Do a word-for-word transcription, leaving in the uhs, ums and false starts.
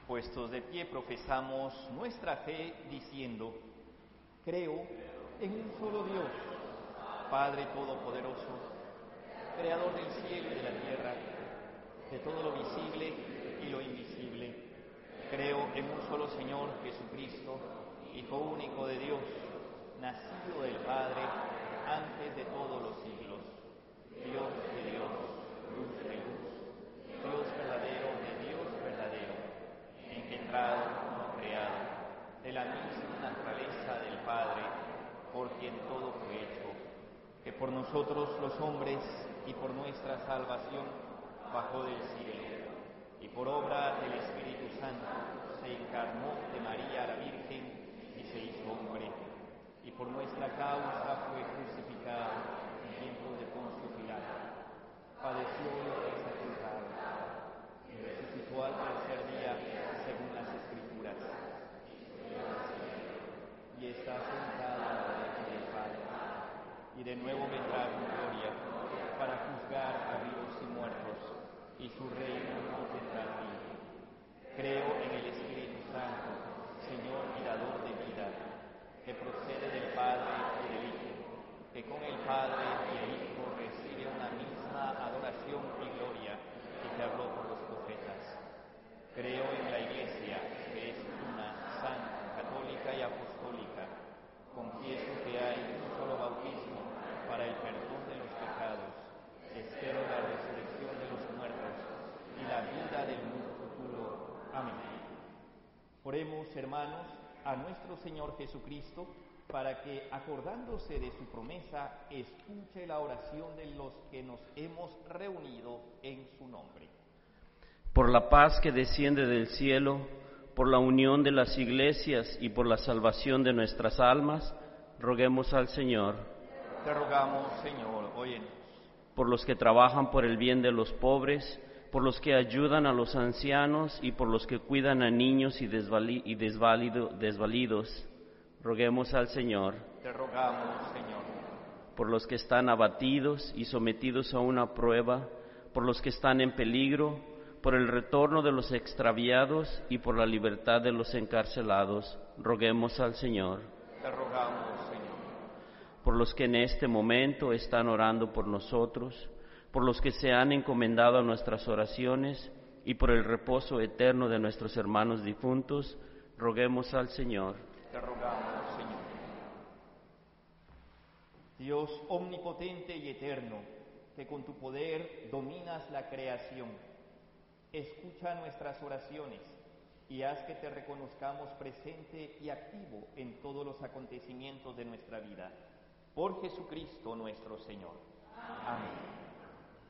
Puestos de pie, profesamos nuestra fe diciendo: creo en un solo Dios, Padre Todopoderoso, Creador del cielo y de la tierra, de todo lo visible y lo invisible. Creo en un solo Señor Jesucristo, Hijo único de Dios, nacido del Padre antes de todos los siglos, Dios de Dios, luz de luz, Dios verdadero de Dios verdadero, engendrado, no creado, de la misma naturaleza del Padre, por quien todo fue hecho, que por nosotros los hombres y por nuestra salvación bajó del cielo, y por obra del Espíritu Santo se encarnó de María la Virgen y se hizo hombre, y por nuestra causa fue crucificado en tiempos de Poncio Pilato, padeció y fue sepultado, y resucitó al tercer día según las Escrituras, y está sentado a la derecha del Padre, y de nuevo vendrá con gloria para juzgar a vivos y muertos, y su reino no tendrá fin. Creo en el Espíritu Santo, Señor y dador de vida, que procede del Padre y del Hijo, que con el Padre y el Hijo recibe una misma adoración y gloria, y que habló por los profetas. Creo en la Iglesia, que es una, santa, católica y apostólica. Confieso que hay un solo bautismo para el perdón de los pecados. Espero la resurrección de los muertos y la vida del mundo futuro. Amén. Oremos, hermanos, a nuestro Señor Jesucristo, para que, acordándose de su promesa, escuche la oración de los que nos hemos reunido en su nombre. Por la paz que desciende del cielo, por la unión de las iglesias y por la salvación de nuestras almas, roguemos al Señor. Te rogamos, Señor, óyenos. Por los que trabajan por el bien de los pobres, por los que ayudan a los ancianos y por los que cuidan a niños y, desvali- y desvalido- desvalidos, roguemos al Señor. Te rogamos, Señor. Por los que están abatidos y sometidos a una prueba, por los que están en peligro, por el retorno de los extraviados y por la libertad de los encarcelados, roguemos al Señor. Te rogamos, Señor. Por los que en este momento están orando por nosotros, por los que se han encomendado a nuestras oraciones y por el reposo eterno de nuestros hermanos difuntos, roguemos al Señor. Te rogamos, Señor. Dios omnipotente y eterno, que con tu poder dominas la creación, escucha nuestras oraciones y haz que te reconozcamos presente y activo en todos los acontecimientos de nuestra vida. Por Jesucristo nuestro Señor. Amén.